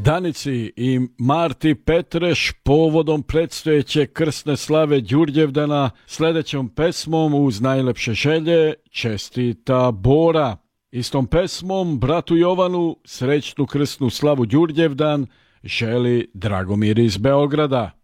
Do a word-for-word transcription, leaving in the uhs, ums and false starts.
Danici i Marti Petreš povodom predstojeće krsne slave Đurđevdana sljedećom pesmom uz najlepše želje čestita Bora. Istom pesmom bratu Jovanu srećnu krsnu slavu Đurđevdan želi Dragomir iz Beograda.